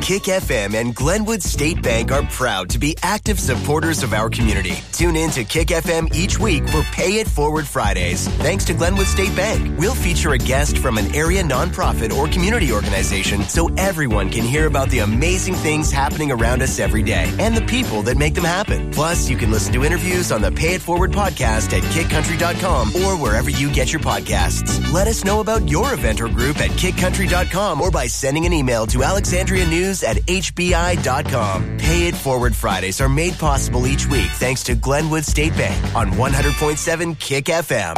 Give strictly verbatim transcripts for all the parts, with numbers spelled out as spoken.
Kick F M and Glenwood State Bank are proud to be active supporters of our community. Tune in to Kick F M each week for Pay It Forward Fridays. Thanks to Glenwood State Bank, we'll feature a guest from an area nonprofit or community organization so everyone can hear about the amazing things happening around us every day and the people that make them happen. Plus, you can listen to interviews on the Pay It Forward podcast at kick country dot com or wherever you get your podcasts. Let us know about your event or group at kick country dot com or by sending an email to alexandria news at h b i dot com. Pay It Forward Fridays are made possible each week thanks to Glenwood State Bank on one hundred point seven Kick F M.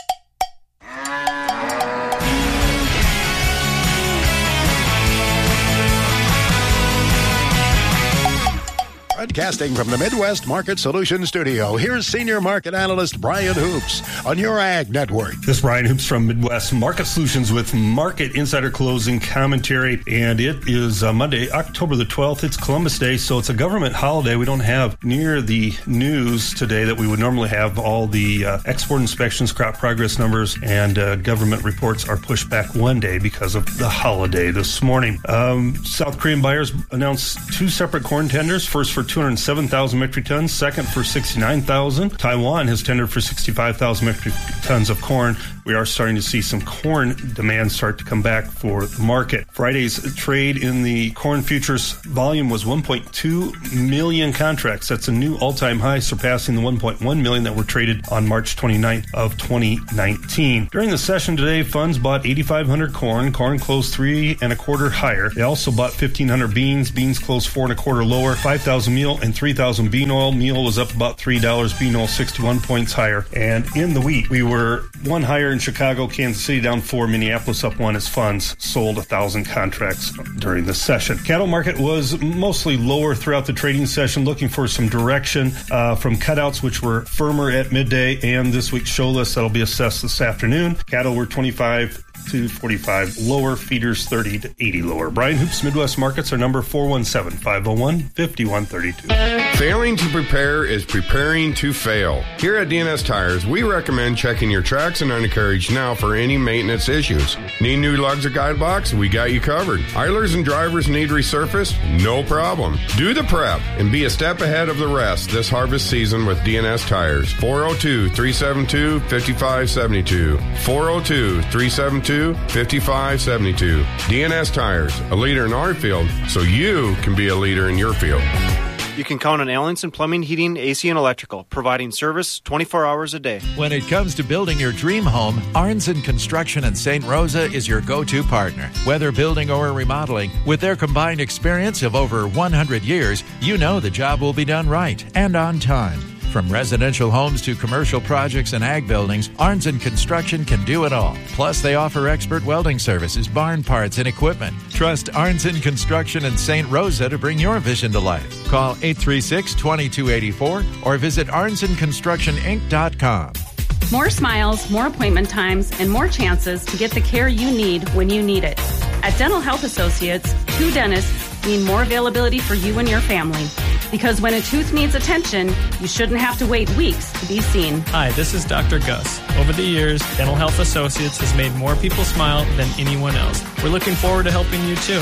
Broadcasting from the Midwest Market Solutions Studio, here's Senior Market Analyst Brian Hoops on your Ag Network. This is Brian Hoops from Midwest Market Solutions with Market Insider Closing Commentary, and it is uh, Monday, October the twelfth. It's Columbus Day, so it's a government holiday. We don't have near the news today that we would normally have. All the uh, export inspections, crop progress numbers, and uh, government reports are pushed back one day because of the holiday this morning. Um, South Korean buyers announced two separate corn tenders, first for two hundred seven thousand metric tons, second for sixty-nine thousand. Taiwan has tendered for sixty-five thousand metric tons of corn. We are starting to see some corn demand start to come back for the market. Friday's trade in the corn futures volume was one point two million contracts. That's a new all-time high, surpassing the one point one million that were traded on March twenty-ninth of twenty nineteen. During the session today, funds bought eighty-five hundred corn. Corn closed three and a quarter higher. They also bought fifteen hundred beans. Beans closed four and a quarter lower. five thousand meal and three thousand bean oil. Meal was up about three dollars. Bean oil sixty-one points higher. And in the wheat, we were one higher in Chicago, Kansas City down four, Minneapolis up one as funds sold one thousand contracts during the session. Cattle market was mostly lower throughout the trading session, looking for some direction uh, from cutouts, which were firmer at midday, and this week's show list that'll be assessed this afternoon. Cattle were twenty-five to forty-five lower, feeders thirty to eighty lower. Brian Hoops, Midwest Markets, are number four one seven, five oh one, five one three two. Failing to prepare is preparing to fail. Here at D N S Tires, we recommend checking your tracks and undercarriage now for any maintenance issues. Need new lugs or guide blocks? We got you covered. Idlers and drivers need resurfaced? No problem. Do the prep and be a step ahead of the rest this harvest season with D N S Tires. four oh two, three seven two, five five seven two. four oh two, three seven two, five five seven two. D N S Tires, a leader in our field, so you can be a leader in your field. You can count on Allenson Plumbing, Heating, A C, and Electrical, providing service twenty-four hours a day. When it comes to building your dream home, Arnson Construction in Saint Rosa is your go-to partner. Whether building or remodeling, with their combined experience of over one hundred years, you know the job will be done right and on time. From residential homes to commercial projects and ag buildings, Arnson Construction can do it all. Plus, they offer expert welding services, barn parts, and equipment. Trust Arnson Construction in Saint Rosa to bring your vision to life. Call eight three six, two two eight four or visit arnson construction inc dot com. More smiles, more appointment times, and more chances to get the care you need when you need it. At Dental Health Associates, two dentists mean more availability for you and your family. Because when a tooth needs attention, you shouldn't have to wait weeks to be seen. Hi, this is Doctor Gus. Over the years, Dental Health Associates has made more people smile than anyone else. We're looking forward to helping you too.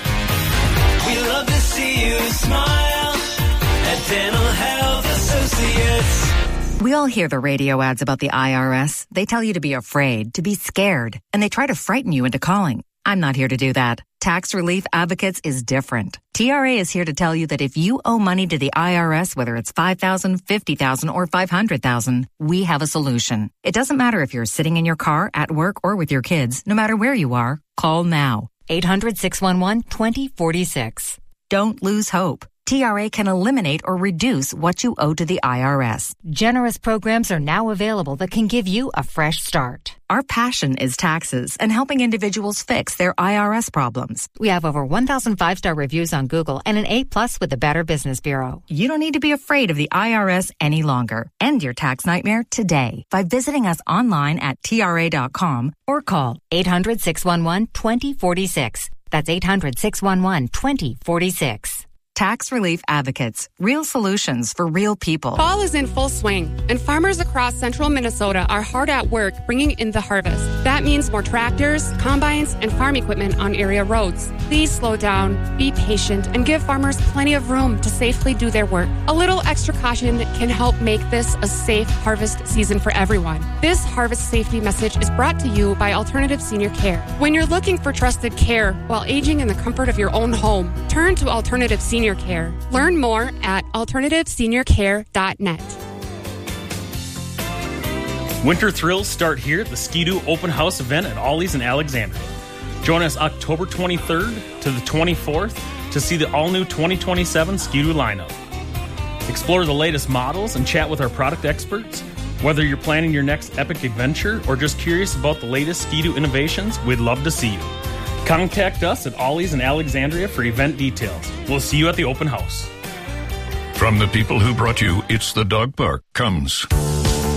We love to see you smile at Dental Health Associates. We all hear the radio ads about the I R S. They tell you to be afraid, to be scared, and they try to frighten you into calling. I'm not here to do that. Tax Relief Advocates is different. T R A is here to tell you that if you owe money to the I R S, whether it's five thousand dollars, fifty thousand dollars, or five hundred thousand dollars, we have a solution. It doesn't matter if you're sitting in your car, at work, or with your kids. No matter where you are, call now. eight hundred, six one one, two zero four six. Don't lose hope. T R A can eliminate or reduce what you owe to the I R S. Generous programs are now available that can give you a fresh start. Our passion is taxes and helping individuals fix their I R S problems. We have over one thousand five-star reviews on Google and an A plus with the Better Business Bureau. You don't need to be afraid of the I R S any longer. End your tax nightmare today by visiting us online at T R A dot com or call eight hundred, six one one, two zero four six. That's eight hundred, six one one, two zero four six. Tax Relief Advocates. Real solutions for real people. Fall is in full swing, and farmers across central Minnesota are hard at work bringing in the harvest. That means more tractors, combines, and farm equipment on area roads. Please slow down, be patient, and give farmers plenty of room to safely do their work. A little extra caution can help make this a safe harvest season for everyone. This harvest safety message is brought to you by Alternative Senior Care. When you're looking for trusted care while aging in the comfort of your own home, turn to Alternative Senior Care. Learn more at alternative senior care dot net. Winter thrills start here at the Ski-Doo Open House event at Ollie's in Alexandria. Join us October twenty-third to the twenty-fourth to see the all-new twenty twenty-seven Ski-Doo lineup. Explore the latest models and chat with our product experts. Whether you're planning your next epic adventure or just curious about the latest Ski-Doo innovations, we'd love to see you. Contact us at Ollie's in Alexandria for event details. We'll see you at the open house. From the people who brought you It's the Dog Park comes